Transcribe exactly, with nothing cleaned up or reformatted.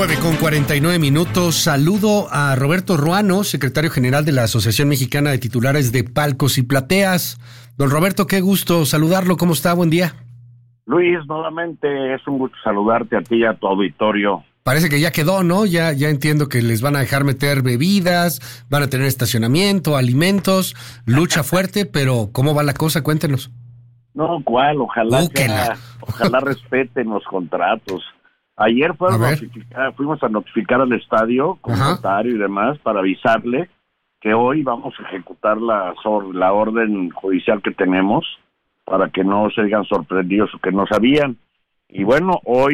nueve con cuarenta y nueve minutos. Saludo a Roberto Ruano, secretario general de la Asociación Mexicana de Titulares de Palcos y Plateas. Don Roberto, qué gusto saludarlo. ¿Cómo está? Buen día. Luis, nuevamente es un gusto saludarte a ti y a tu auditorio. Parece que ya quedó, ¿no? Ya, ya entiendo que les van a dejar meter bebidas, van a tener estacionamiento, alimentos, lucha fuerte, pero ¿cómo va la cosa? Cuéntenos. No, ¿cuál? Ojalá, Búsquenla. ya, ojalá respeten los contratos. Ayer fueron a notificar, fuimos a notificar al estadio con Ajá. notario y demás para avisarle que hoy vamos a ejecutar la, la orden judicial que tenemos para que no se digan sorprendidos o que no sabían. Y bueno, hoy